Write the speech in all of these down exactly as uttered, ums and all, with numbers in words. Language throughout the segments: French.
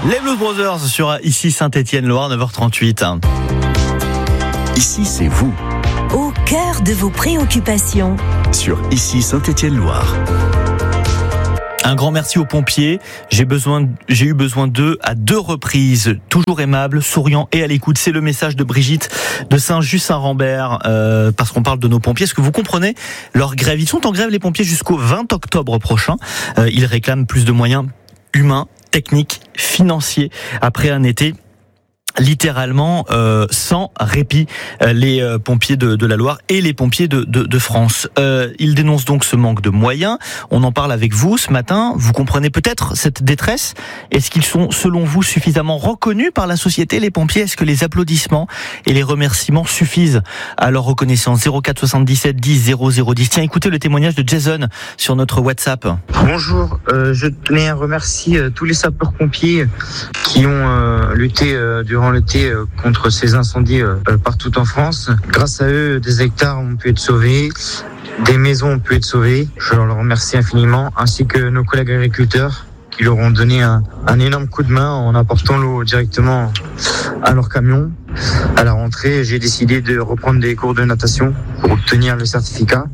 Les Blues Brothers sur Ici Saint-Étienne-Loire, neuf heures trente-huit. Ici, c'est vous. Au cœur de vos préoccupations. Sur Ici Saint-Étienne-Loire. Un grand merci aux pompiers. J'ai besoin, j'ai eu besoin d'eux à deux reprises. Toujours aimables, souriants et à l'écoute. C'est le message de Brigitte de Saint-Just-Saint-Rambert, euh, parce qu'on parle de nos pompiers. Est-ce que vous comprenez leur grève? Ils sont en grève, les pompiers, jusqu'au vingt octobre prochain. Euh, ils réclament plus de moyens humains, techniques, financiers après un été littéralement euh, sans répit, euh, les euh, pompiers de, de la Loire et les pompiers de, de, de France. Euh, ils dénoncent donc ce manque de moyens. On en parle avec vous ce matin. Vous comprenez peut-être cette détresse. Est-ce qu'ils sont, selon vous, suffisamment reconnus par la société, les pompiers? Est-ce que les applaudissements et les remerciements suffisent à leur reconnaissance? Zéro quatre soixante-dix-sept dix zéro zéro dix. Tiens, écoutez le témoignage de Jason sur notre WhatsApp. Bonjour, euh, je tenais à remercier euh, tous les sapeurs-pompiers qui ont euh, lutté euh, durant l'été euh, contre ces incendies euh, partout en France. Grâce à eux, des hectares ont pu être sauvés, des maisons ont pu être sauvées. Je leur remercie infiniment, ainsi que nos collègues agriculteurs qui leur ont donné un, un énorme coup de main en apportant l'eau directement à leur camion. À la rentrée, j'ai décidé de reprendre des cours de natation pour obtenir le certificat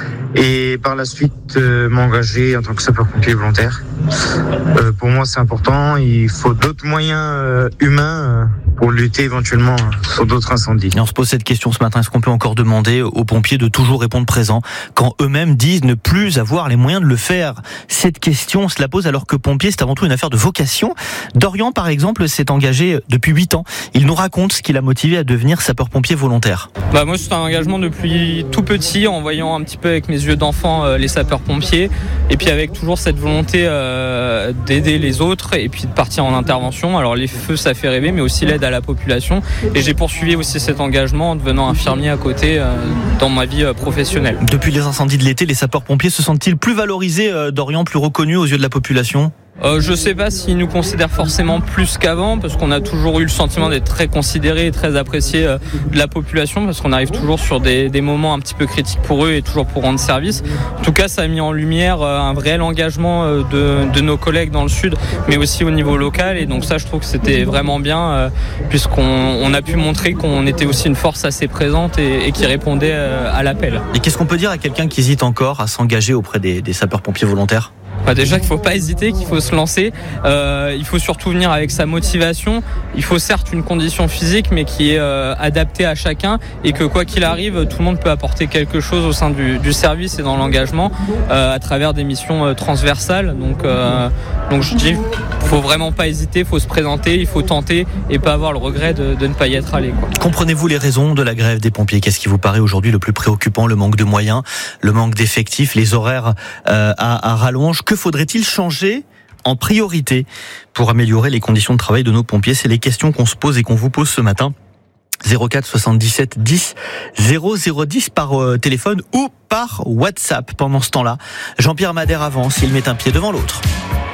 et par la suite euh, m'engager en tant que sapeur-pompier volontaire. Euh, pour moi, c'est important. Il faut d'autres moyens euh, humains euh, pour lutter éventuellement sur d'autres incendies. Et on se pose cette question ce matin. Est-ce qu'on peut encore demander aux pompiers de toujours répondre présent quand eux-mêmes disent ne plus avoir les moyens de le faire? Cette question, on se la pose alors que pompier, c'est avant tout une affaire de vocation. Dorian, par exemple, s'est engagé depuis huit ans. Il nous raconte ce qui l'a motivé à devenir sapeur-pompier volontaire. Bah moi, c'est un engagement depuis tout petit, en voyant un petit peu avec mes yeux d'enfant euh, les sapeurs-pompiers, et puis avec toujours cette volonté euh, d'aider les autres et puis de partir en intervention. Alors les feux, ça fait rêver, mais aussi l'aide à la population. Et j'ai poursuivi aussi cet engagement en devenant infirmier à côté euh, dans ma vie euh, professionnelle. Depuis les incendies de l'été, les sapeurs-pompiers se sentent-ils plus valorisés, euh, Dorian, plus reconnus aux yeux de la population? Euh, je sais pas s'ils nous considèrent forcément plus qu'avant, parce qu'on a toujours eu le sentiment d'être très considérés et très appréciés euh, de la population, parce qu'on arrive toujours sur des, des moments un petit peu critiques pour eux et toujours pour rendre service. En tout cas, ça a mis en lumière euh, un réel engagement euh, de, de nos collègues dans le Sud, mais aussi au niveau local. Et donc ça, je trouve que c'était vraiment bien, euh, puisqu'on on a pu montrer qu'on était aussi une force assez présente et, et qui répondait euh, à l'appel. Et qu'est-ce qu'on peut dire à quelqu'un qui hésite encore à s'engager auprès des, des sapeurs-pompiers volontaires? Bah déjà qu'il ne faut pas hésiter, qu'il faut se lancer. Euh, il faut surtout venir avec sa motivation. Il faut certes une condition physique, mais qui est euh, adaptée à chacun, et que quoi qu'il arrive, tout le monde peut apporter quelque chose au sein du, du service et dans l'engagement euh, à travers des missions euh, transversales. Donc, euh, donc je dis, il faut vraiment pas hésiter, il faut se présenter, il faut tenter et pas avoir le regret de, de ne pas y être allé, quoi. Comprenez-vous les raisons de la grève des pompiers? Qu'est-ce qui vous paraît aujourd'hui le plus préoccupant? Le manque de moyens, le manque d'effectifs, les horaires euh, à, à rallonge. Que faudrait-il changer en priorité pour améliorer les conditions de travail de nos pompiers? C'est les questions qu'on se pose et qu'on vous pose ce matin. Zéro quatre soixante-dix-sept dix zéro zéro dix par euh, téléphone ou par WhatsApp. Pendant ce temps-là, Jean-Pierre Madère avance, il met un pied devant l'autre.